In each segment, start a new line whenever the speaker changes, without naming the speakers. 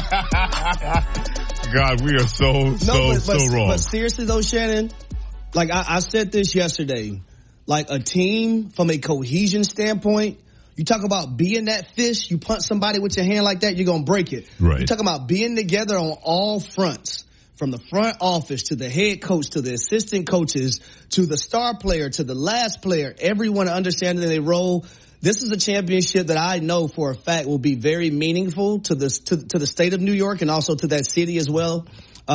God, we are so wrong.
But seriously though, Shannon, like I said this yesterday, like a team from a cohesion standpoint, you talk about being that fish, you punch somebody with your hand like that, you're going to break it.
Right.
You talk about being together on all fronts, from the front office to the head coach to the assistant coaches to the star player to the last player, everyone understanding their role. This is a championship that I know for a fact will be very meaningful to the state of New York and also to that city as well.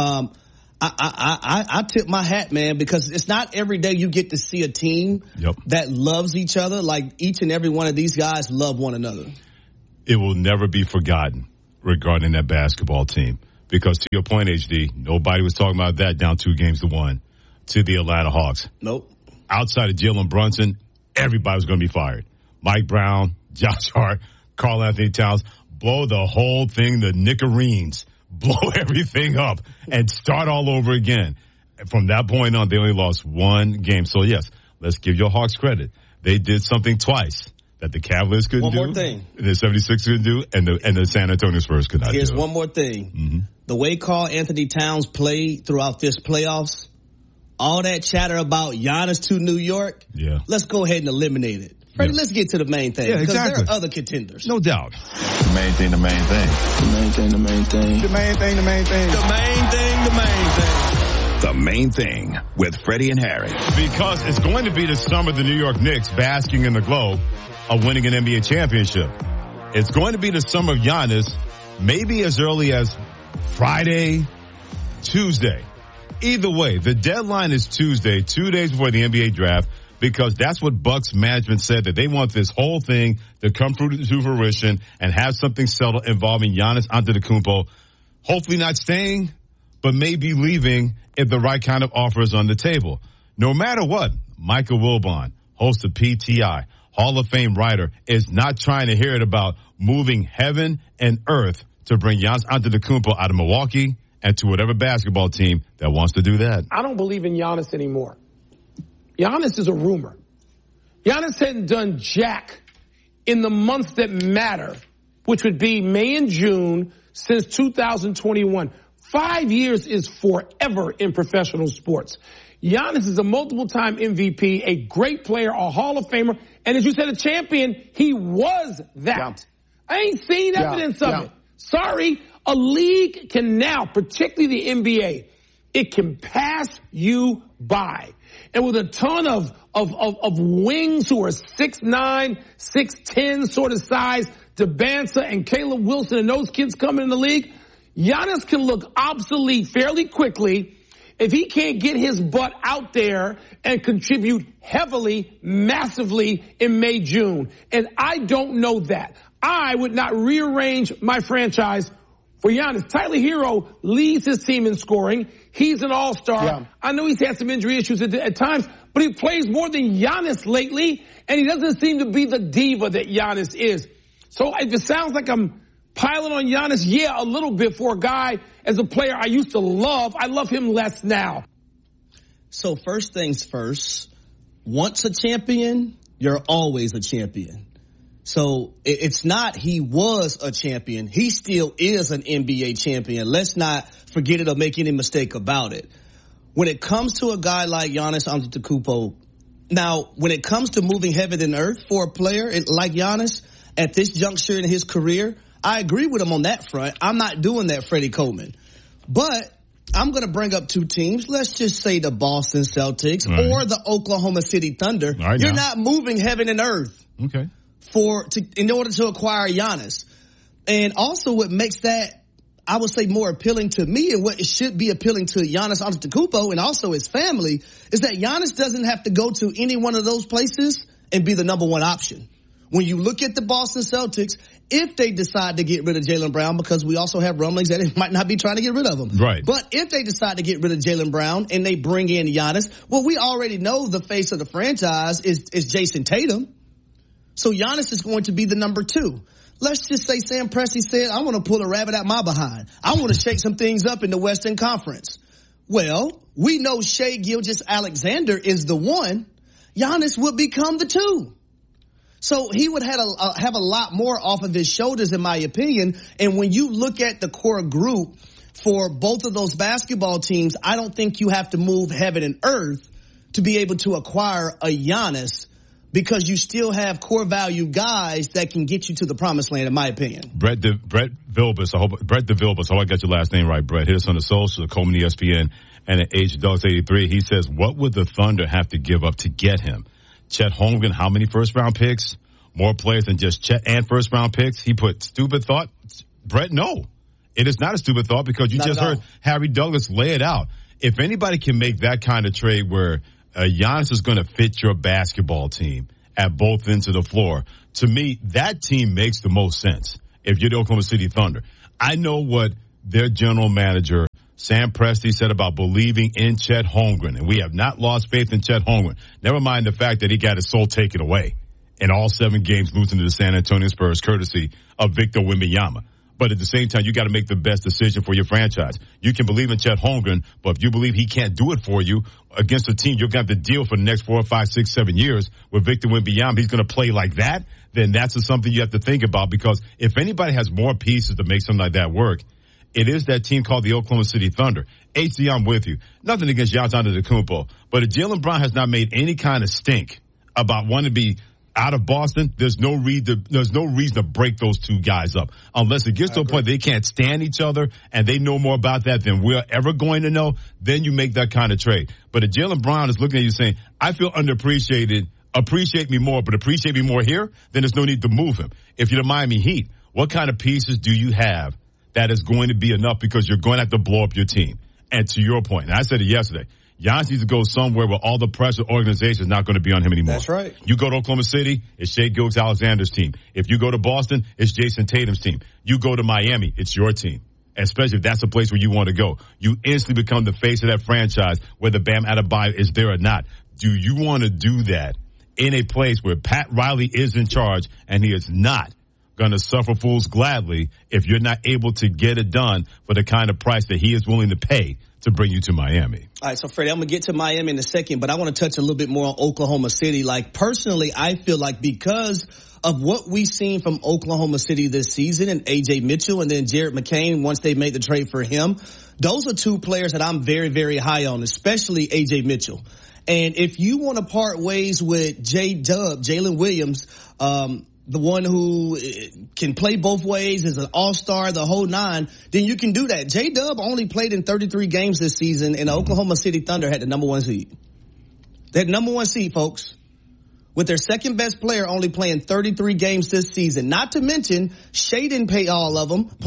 I tip my hat, man, because it's not every day you get to see a team that loves each other like each and every one of these guys love one another.
It will never be forgotten regarding that basketball team. Because to your point, HD, nobody was talking about that down 2-1 to the Atlanta Hawks.
Nope.
Outside of Jalen Brunson, everybody was going to be fired. Mike Brown, Josh Hart, Karl Anthony Towns, blow the whole thing, the Nickareens, blow everything up and start all over again. And from that point on, they only lost one game. So, yes, let's give your Hawks credit. They did something twice that the Cavaliers couldn't do.
One more thing.
And the 76ers couldn't do, and the San Antonio Spurs could not do.
Here's one more thing.
Mm-hmm.
The way Karl Anthony Towns played throughout this playoffs, all that chatter about Giannis to New York, let's go ahead and eliminate it. Freddie, let's get to the main thing.
Yeah, exactly.
Because there are other contenders.
No doubt.
The main thing, the main thing.
The main thing, the main thing.
The main thing, the main thing.
The main thing, the main thing.
The Main Thing with Freddie and Harry.
Because it's going to be the summer of the New York Knicks basking in the glow of winning an NBA championship. It's going to be the summer of Giannis, maybe as early as Friday, Tuesday. Either way, the deadline is Tuesday, 2 days before the NBA draft, because that's what Bucks management said, that they want this whole thing to come to fruition and have something settled involving Giannis Antetokounmpo. Hopefully not staying, but maybe leaving if the right kind of offer is on the table. No matter what, Michael Wilbon, host of PTI, Hall of Fame writer, is not trying to hear it about moving heaven and earth to bring Giannis Antetokounmpo out of Milwaukee and to whatever basketball team that wants to do that.
I don't believe in Giannis anymore. Giannis is a rumor. Giannis hadn't done jack in the months that matter, which would be May and June since 2021. 5 years is forever in professional sports. Giannis is a multiple-time MVP, a great player, a Hall of Famer, and as you said, a champion. He was that.
Yeah.
I ain't seen evidence of it. Sorry, a league can now, particularly the NBA, it can pass you by. And with a ton of wings who are 6'9", 6'10" sort of size, Debanza and Caleb Wilson and those kids coming in the league, Giannis can look obsolete fairly quickly if he can't get his butt out there and contribute heavily, massively in May, June. And I don't know that. I would not rearrange my franchise for Giannis. Tyler Hero leads his team in scoring. He's an all-star. Yeah. I know he's had some injury issues at times, but he plays more than Giannis lately, and he doesn't seem to be the diva that Giannis is. So if it sounds like I'm piling on Giannis, a little bit for a guy as a player I used to love. I love him less now.
So first things first, once a champion, you're always a champion. So it's not he was a champion. He still is an NBA champion. Let's not forget it or make any mistake about it. When it comes to a guy like Giannis Antetokounmpo, now when it comes to moving heaven and earth for a player like Giannis at this juncture in his career, I agree with him on that front. I'm not doing that, Freddie Coleman. But I'm going to bring up two teams. Let's just say the Boston Celtics or the Oklahoma City Thunder. You're not moving heaven and earth.
Okay.
In order to acquire Giannis. And also what makes that, I would say, more appealing to me and what it should be appealing to Giannis Antetokounmpo and also his family is that Giannis doesn't have to go to any one of those places and be the number one option. When you look at the Boston Celtics, if they decide to get rid of Jaylen Brown, because we also have rumblings that it might not be trying to get rid of him.
Right.
But if they decide to get rid of Jaylen Brown and they bring in Giannis, well, we already know the face of the franchise is Jason Tatum. So Giannis is going to be the number two. Let's just say Sam Presti said, I want to pull a rabbit out my behind. I want to shake some things up in the Western Conference. Well, we know Shai Gilgeous-Alexander is the one. Giannis would become the two. So he would have a lot more off of his shoulders, in my opinion. And when you look at the core group for both of those basketball teams, I don't think you have to move heaven and earth to be able to acquire a Giannis, because you still have core value guys that can get you to the promised land, in my opinion.
Brett DeVilbiss, I hope I got your last name right, Brett. Hit us on the social, Coleman ESPN, and at Dogs83. He says, what would the Thunder have to give up to get him? Chet Holmgren, how many first-round picks? More players than just Chet and first-round picks? He put stupid thought. Brett, no. It is not a stupid thought, because you just heard Harry Douglas lay it out. If anybody can make that kind of trade where Giannis is going to fit your basketball team at both ends of the floor, to me, that team makes the most sense if you're the Oklahoma City Thunder. I know what their general manager, Sam Presti, said about believing in Chet Holmgren, and we have not lost faith in Chet Holmgren. Never mind the fact that he got his soul taken away in all 7 games, losing to the San Antonio Spurs, courtesy of Victor Wembanyama. But at the same time, you got to make the best decision for your franchise. You can believe in Chet Holmgren, but if you believe he can't do it for you against a team you're going to have to deal for the next 4, 5, 6, 7 years with Victor Wembanyama, he's going to play like that, then that's something you have to think about, because if anybody has more pieces to make something like that work, it is that team called the Oklahoma City Thunder. HC, I'm with you. Nothing against Giannis Antetokounmpo, but if Jaylen Brown has not made any kind of stink about wanting to be out of Boston, there's no reason to break those two guys up unless it gets to a point they can't stand each other and they know more about that than we're ever going to know. Then you make that kind of trade. But if Jaylen Brown is looking at you saying, I feel underappreciated, appreciate me more, but appreciate me more here, then there's no need to move him. If you're the Miami Heat, what kind of pieces do you have that is going to be enough, because you're going to have to blow up your team? And to your point, and I said it yesterday, Giannis needs to go somewhere where all the pressure organization is not going to be on him anymore.
That's right.
You go to Oklahoma City, it's Shai Gilgeous-Alexander's team. If you go to Boston, it's Jason Tatum's team. You go to Miami, it's your team. Especially if that's the place where you want to go. You instantly become the face of that franchise, whether Bam Adebayo is there or not. Do you want to do that in a place where Pat Riley is in charge and he is not going to suffer fools gladly if you're not able to get it done for the kind of price that he is willing to pay to bring you to Miami?
All right, so Freddie, I'm going to get to Miami in a second, but I want to touch a little bit more on Oklahoma City. Like, personally, I feel like because of what we've seen from Oklahoma City this season, and A.J. Mitchell and then Jared McCain, once they made the trade for him, those are two players that I'm very, very high on, especially A.J. Mitchell. And if you want to part ways with J-Dub, Jalen Williams, the one who can play both ways, is an all-star, the whole nine, then you can do that. J-Dub only played in 33 games this season, and the Oklahoma City Thunder had the number 1 seed. They had number 1 seed, folks, with their second best player only playing 33 games this season. Not to mention, Shai didn't play all of them,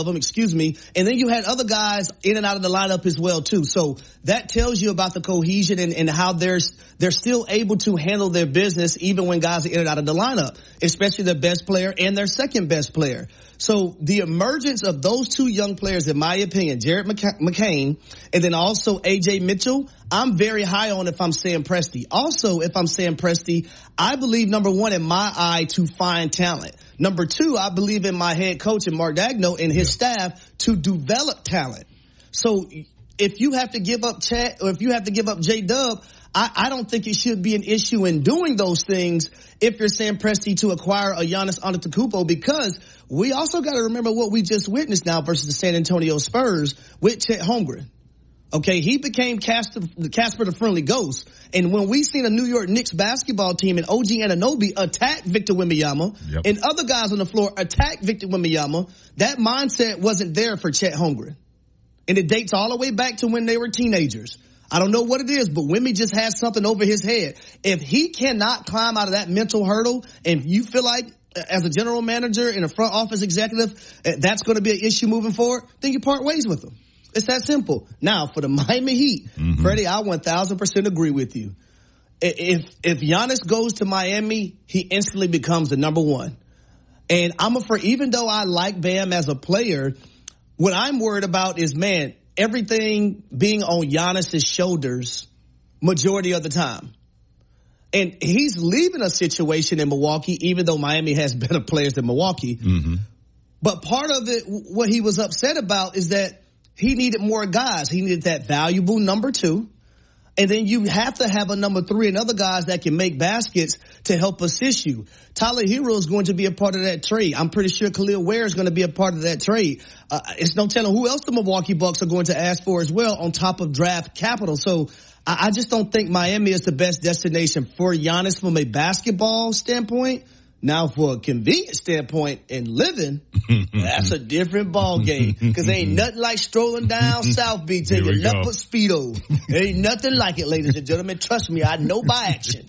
and then you had other guys in and out of the lineup as well, too. So that tells you about the cohesion and how they're still able to handle their business even when guys are in and out of the lineup, especially their best player and their second best player. So the emergence of those two young players, in my opinion, Jared McCain and then also A.J. Mitchell, I'm very high on if I'm Sam Presti. Also, if I'm Sam Presti, I believe, number 1, in my eye, to find talent. Number 2, I believe in my head coach and Mark Daigneault and his staff to develop talent. So if you have to give up Chet or if you have to give up J-Dub, I don't think it should be an issue in doing those things if you're Sam Presti to acquire a Giannis Antetokounmpo, because we also got to remember what we just witnessed now versus the San Antonio Spurs with Chet Holmgren. Okay, he became Casper the Friendly Ghost. And when we seen a New York Knicks basketball team and OG Anunoby attack Victor Wembanyama and other guys on the floor attack Victor Wembanyama, that mindset wasn't there for Chet Holmgren. And it dates all the way back to when they were teenagers. I don't know what it is, but Wemby just has something over his head. If he cannot climb out of that mental hurdle, and you feel like as a general manager and a front office executive, that's going to be an issue moving forward, then you part ways with him. It's that simple. Now, for the Miami Heat, Freddie, I 1,000% agree with you. If Giannis goes to Miami, he instantly becomes the number 1. And I'm afraid, even though I like Bam as a player, what I'm worried about is, man, everything being on Giannis's shoulders majority of the time. And he's leaving a situation in Milwaukee, even though Miami has better players than Milwaukee. But part of it, what he was upset about, is that he needed more guys. He needed that valuable number 2. And then you have to have a number 3 and other guys that can make baskets to help assist you. Tyler Hero is going to be a part of that trade. I'm pretty sure Khalil Ware is going to be a part of that trade. It's no telling who else the Milwaukee Bucks are going to ask for as well on top of draft capital. So I just don't think Miami is the best destination for Giannis from a basketball standpoint. Now, for a convenience standpoint and living, that's a different ball game. Because ain't nothing like strolling down South Beach in your leopard Speedo. There ain't nothing like it, ladies and gentlemen. Trust me, I know by action.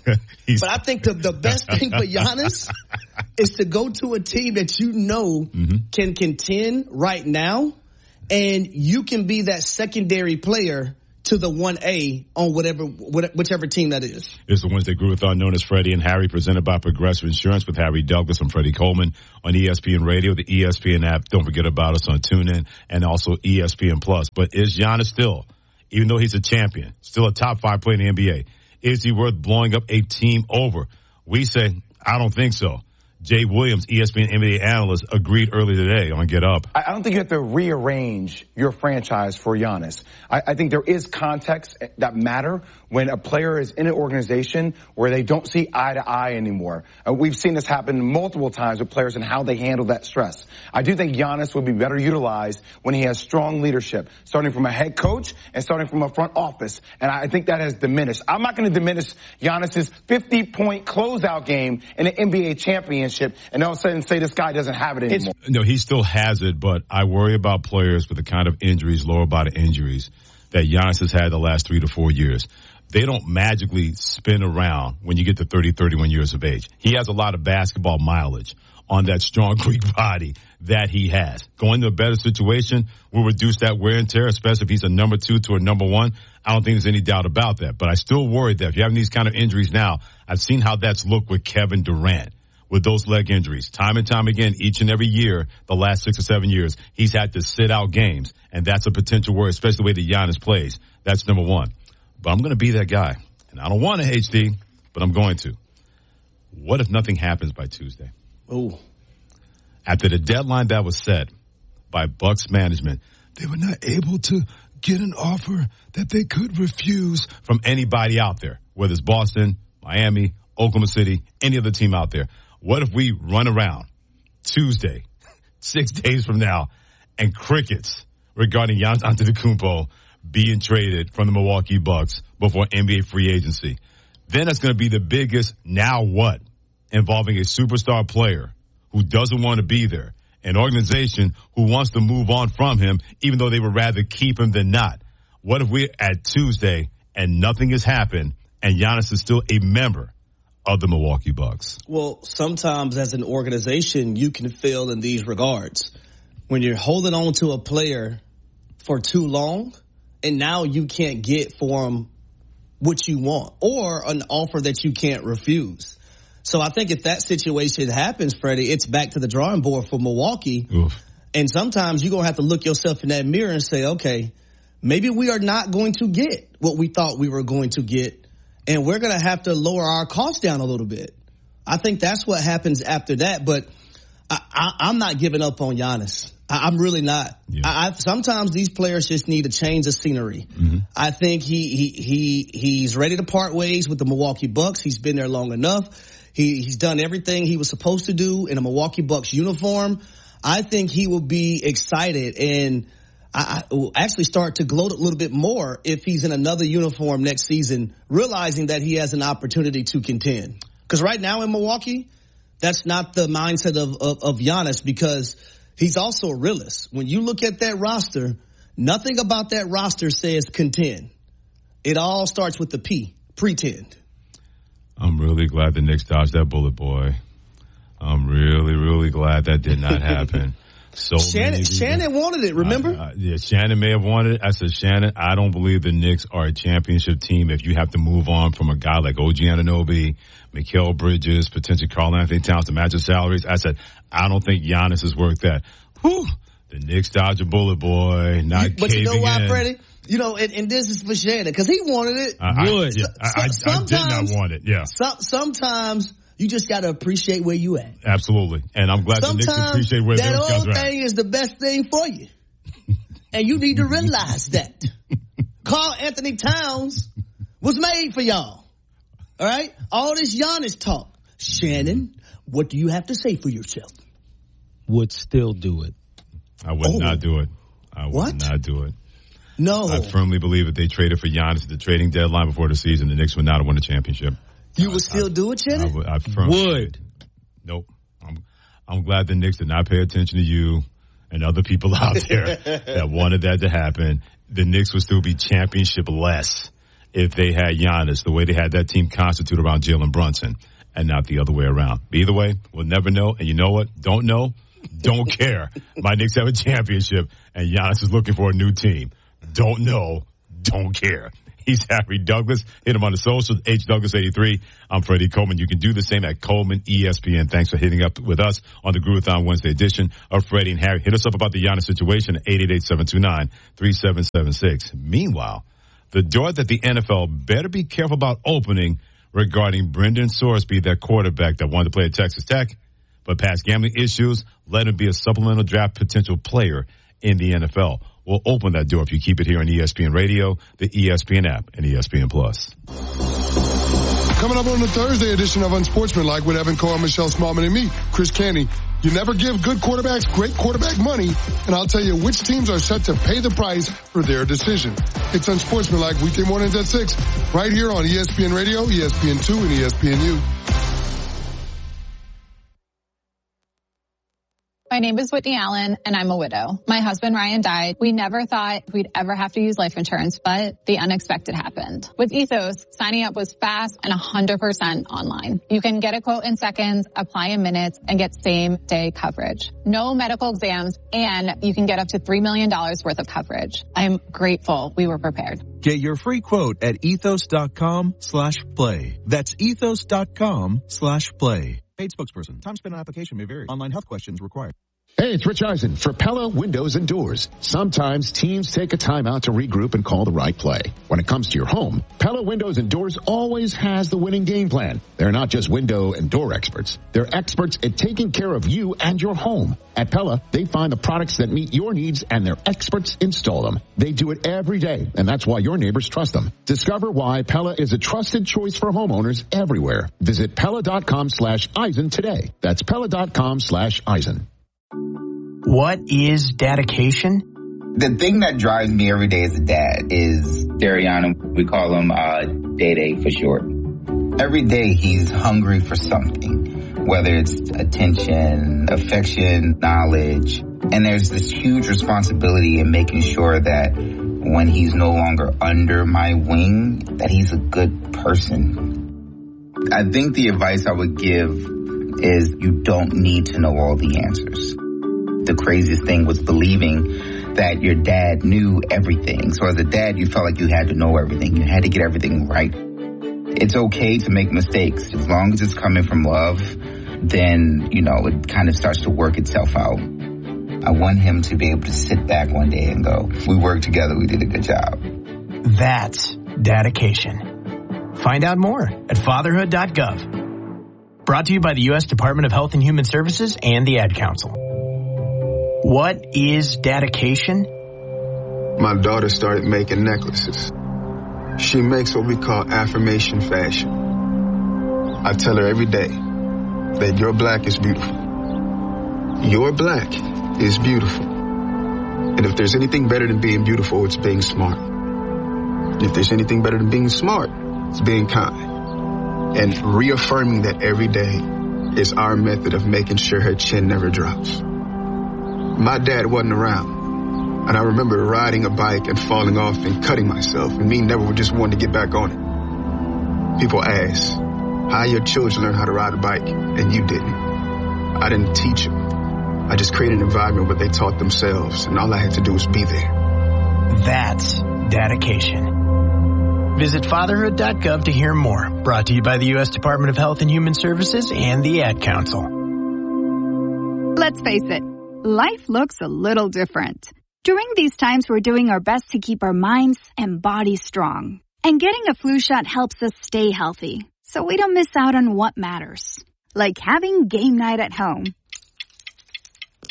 But I think the best thing for Giannis is to go to a team that you know can contend right now, and you can be that secondary player to the 1A on whichever team that is.
It's the Wednesday Groove-a-thon known as Freddie and Harry, presented by Progressive Insurance with Harry Douglas and Freddie Coleman on ESPN Radio, the ESPN app. Don't forget about us on TuneIn and also ESPN Plus. But is Giannis still, even though he's a champion, still a top 5 player in the NBA? Is he worth blowing up a team over? We say, I don't think so. Jay Williams, ESPN NBA analyst, agreed earlier today on Get Up.
I don't think you have to rearrange your franchise for Giannis. I think there is context that matter when a player is in an organization where they don't see eye to eye anymore. We've seen this happen multiple times with players and how they handle that stress. I do think Giannis will be better utilized when he has strong leadership, starting from a head coach and starting from a front office. And I think that has diminished. I'm not going to diminish Giannis's 50-point closeout game in an NBA championship and all of a sudden say this guy doesn't have it anymore.
No, he still has it, but I worry about players with the kind of injuries, lower body injuries, that Giannis has had the last 3 to 4 years. They don't magically spin around when you get to 30, 31 years of age. He has a lot of basketball mileage on that strong Greek body that he has. Going to a better situation will reduce that wear and tear, especially if he's a number 2 to a number 1. I don't think there's any doubt about that. But I still worry that if you're having these kind of injuries now, I've seen how that's looked with Kevin Durant. With those leg injuries, time and time again, each and every year, the last 6 or 7 years, he's had to sit out games. And that's a potential worry, especially the way that Giannis plays. That's number 1. But I'm going to be that guy. And I don't want to, HD, but I'm going to. What if nothing happens by Tuesday?
Ooh.
After the deadline that was set by Bucks management, they were not able to get an offer that they could refuse from anybody out there, whether it's Boston, Miami, Oklahoma City, any other team out there. What if we run around Tuesday, 6 days from now, and crickets regarding Giannis Antetokounmpo being traded from the Milwaukee Bucks before NBA free agency? Then that's going to be the biggest now what involving a superstar player who doesn't want to be there, an organization who wants to move on from him, even though they would rather keep him than not. What if we're at Tuesday and nothing has happened and Giannis is still a member of the Milwaukee Bucks?
Well, sometimes as an organization, you can fail in these regards. When you're holding on to a player for too long and now you can't get for him what you want or an offer that you can't refuse. So I think if that situation happens, Freddie, it's back to the drawing board for Milwaukee.
Oof.
And sometimes you're going to have to look yourself in that mirror and say, okay, maybe we are not going to get what we thought we were going to get. And we're going to have to lower our costs down a little bit. I think that's what happens after that. But I'm not giving up on Giannis. I'm really not. Yeah. Sometimes these players just need a change of scenery. Mm-hmm. I think he's ready to part ways with the Milwaukee Bucks. He's been there long enough. He's done everything he was supposed to do in a Milwaukee Bucks uniform. I think he will be excited and I will actually start to gloat a little bit more if he's in another uniform next season, realizing that he has an opportunity to contend. Because right now in Milwaukee, that's not the mindset of Giannis, because he's also a realist. When you look at that roster, nothing about that roster says contend. It all starts with the P, pretend.
I'm really glad the Knicks dodged that bullet, boy. I'm really, really glad that did not happen.
Shannon wanted it, remember?
Yeah, Shannon may have wanted it. I said, Shannon, I don't believe the Knicks are a championship team if you have to move on from a guy like OG Anunoby, Mikal Bridges, potentially Karl Anthony Towns to match the salaries. I said, I don't think Giannis is worth that. Whew. The Knicks dodged a bullet, boy.
But you know why, Freddie? You know, and this is for Shannon, because he wanted it.
I did not want it, yeah.
Sometimes you just got to appreciate where you at.
Absolutely. And I'm glad the Knicks appreciate where they're at.
That old thing is the best thing for you. And you need to realize that. Karl Anthony Towns was made for y'all. All right? All this Giannis talk. Shannon, what do you have to say for yourself?
Would still do it.
I would not do it. I would not do it.
No.
I firmly believe if they traded for Giannis at the trading deadline before the season, the Knicks would not have won the championship.
You would still do it, Shannon?
I firmly would. Nope. I'm glad the Knicks did not pay attention to you and other people out there that wanted that to happen. The Knicks would still be championship-less if they had Giannis the way they had that team constituted around Jalen Brunson and not the other way around. But either way, we'll never know. And you know what? Don't know. Don't care. My Knicks have a championship, and Giannis is looking for a new team. Don't know. Don't care. He's Harry Douglas. Hit him on the socials, HDouglas83. I'm Freddie Coleman. You can do the same at Coleman ESPN. Thanks for hitting up with us on the Groovathon Wednesday edition of Freddie and Harry. Hit us up about the Giannis situation at 888-729-3776. Meanwhile, the door that the NFL better be careful about opening regarding Brendan Sorsby, that quarterback that wanted to play at Texas Tech, but past gambling issues let him be a supplemental draft potential player in the NFL. We'll open that door if you keep it here on ESPN Radio, the ESPN app, and ESPN Plus.
Coming up on the Thursday edition of Unsportsmanlike with Evan Cohen, Michelle Smallman, and me, Chris Canty. You never give good quarterbacks great quarterback money, and I'll tell you which teams are set to pay the price for their decision. It's Unsportsmanlike weekday mornings at 6, right here on ESPN Radio, ESPN2, and ESPNU.
My name is Whitney Allen, and I'm a widow. My husband, Ryan, died. We never thought we'd ever have to use life insurance, but the unexpected happened. With Ethos, signing up was fast and 100% online. You can get a quote in seconds, apply in minutes, and get same-day coverage. No medical exams, and you can get up to $3 million worth of coverage. I'm grateful we were prepared.
Get your free quote at ethos.com/play. That's ethos.com/play. Paid spokesperson. Time spent on application may vary. Online health questions required.
Hey, it's Rich Eisen for Pella Windows and Doors. Sometimes teams take a time out to regroup and call the right play. When it comes to your home, Pella Windows and Doors always has the winning game plan. They're not just window and door experts. They're experts at taking care of you and your home. At Pella, they find the products that meet your needs and their experts install them. They do it every day, and that's why your neighbors trust them. Discover why Pella is a trusted choice for homeowners everywhere. Visit Pella.com/Eisen today. That's Pella.com/Eisen.
What is dedication?
The thing that drives me every day as a dad is Dariana. We call him Day-Day for short. Every day he's hungry for something, whether it's attention, affection, knowledge. And there's this huge responsibility in making sure that when he's no longer under my wing, that he's a good person. I think the advice I would give is you don't need to know all the answers. The craziest thing was believing that your dad knew everything. So as a dad, you felt like you had to know everything. You had to get everything right. It's okay to make mistakes. As long as it's coming from love, then, it kind of starts to work itself out. I want him to be able to sit back one day and go, we worked together, we did a good job.
That's dedication. Find out more at fatherhood.gov. Brought to you by the U.S. Department of Health and Human Services and the Ad Council. What is dedication?
My daughter started making necklaces. She makes what we call affirmation fashion. I tell her every day that your black is beautiful. Your black is beautiful. And if there's anything better than being beautiful, it's being smart. And if there's anything better than being smart, it's being kind. And reaffirming that every day is our method of making sure her chin never drops. My dad wasn't around, and I remember riding a bike and falling off and cutting myself, and me never just wanted to get back on it. People ask, how your children learn how to ride a bike, and you didn't. I didn't teach them. I just created an environment where they taught themselves, and all I had to do was be there.
That's dedication. Visit fatherhood.gov to hear more. Brought to you by the U.S. Department of Health and Human Services and the Ad Council.
Let's face it, life looks a little different. During these times, we're doing our best to keep our minds and bodies strong. And getting a flu shot helps us stay healthy, so we don't miss out on what matters. Like having game night at home.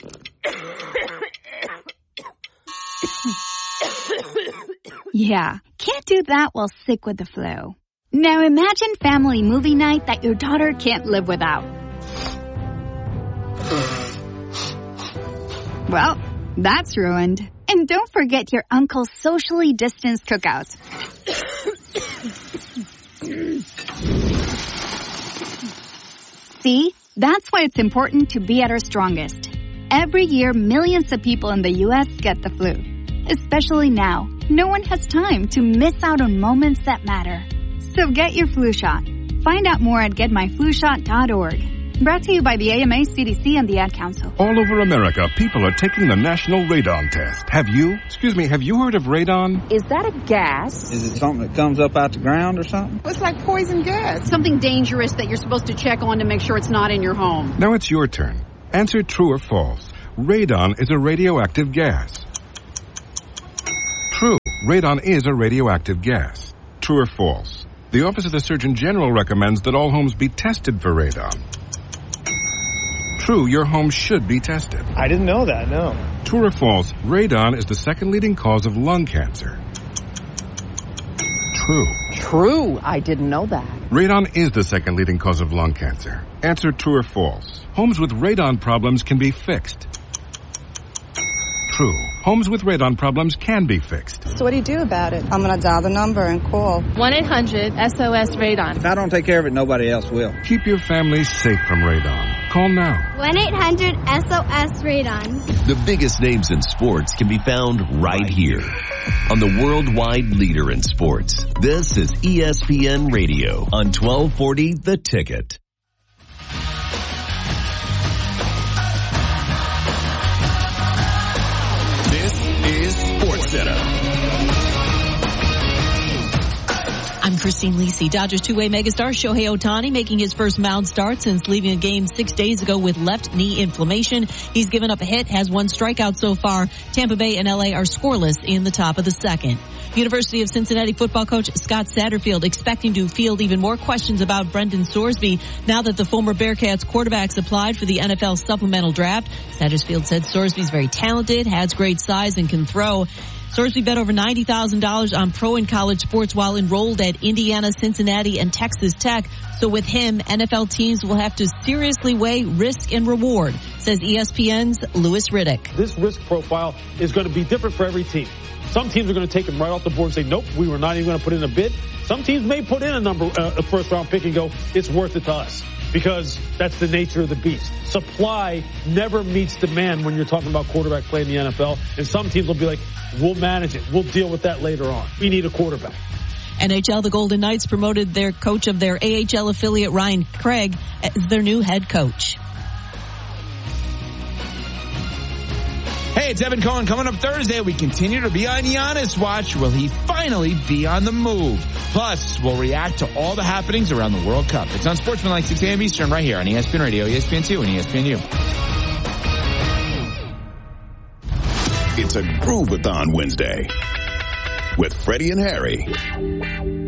Yeah, do that while sick with the flu. Now imagine family movie night that your daughter can't live without. Well, that's ruined. And don't forget your uncle's socially distanced cookout. See? That's why it's important to be at our strongest. Every year, millions of people in the U.S. get the flu. Especially now, no one has time to miss out on moments that matter. So get your flu shot. Find out more at getmyflushot.org. Brought to you by the AMA, CDC, and the Ad Council.
All over America, people are taking the National Radon Test. Have you heard of radon?
Is that a gas?
Is it something that comes up out the ground or something?
It's like poison gas. Something dangerous that you're supposed to check on to make sure it's not in your home.
Now it's your turn. Answer true or false. Radon is a radioactive gas. True. Radon is a radioactive gas. True or false? The Office of the Surgeon General recommends that all homes be tested for radon. True, your home should be tested.
I didn't know that, no.
True or false, radon is the second leading cause of lung cancer. True.
True, I didn't know that.
Radon is the second leading cause of lung cancer. Answer true or false. Homes with radon problems can be fixed. True. Homes with radon problems can be fixed.
So what do you do about it? I'm going to dial the number and call.
1-800-SOS-RADON.
If I don't take care of it, nobody else will.
Keep your family safe from radon. Call now.
1-800-SOS-RADON.
The biggest names in sports can be found right here on the worldwide leader in sports. This is ESPN Radio on 1240 The Ticket.
I'm Christine Lisi. Dodgers two-way megastar Shohei Ohtani making his first mound start since leaving a game 6 days ago with left knee inflammation. He's given up a hit, has one strikeout so far. Tampa Bay and LA are scoreless in the top of the second. University of Cincinnati football coach Scott Satterfield expecting to field even more questions about Brendan Sorsby now that the former Bearcats quarterbacks applied for the NFL supplemental draft. Satterfield said Sorsby's very talented, has great size, and can throw. Sorsby bet over $90,000 on pro and college sports while enrolled at Indiana, Cincinnati, and Texas Tech. So with him, NFL teams will have to seriously weigh risk and reward, says ESPN's Louis Riddick.
This risk profile is going to be different for every team. Some teams are going to take him right off the board and say, nope, we were not even going to put in a bid. Some teams may put in a first-round pick and go, it's worth it to us, because that's the nature of the beast. Supply never meets demand when you're talking about quarterback play in the NFL, and some teams will be like, we'll manage it. We'll deal with that later on. We need a quarterback.
NHL, the Golden Knights promoted their coach of their AHL affiliate, Ryan Craig, as their new head coach.
Hey, it's Evan Cohen. Coming up Thursday, we continue to be on Giannis watch. Will he finally be on the move? Plus, we'll react to all the happenings around the World Cup. It's on Sportsmanlike 6 a.m. Eastern right here on ESPN Radio, ESPN2, and ESPNU.
It's a Groovathon Wednesday with Freddie and Harry.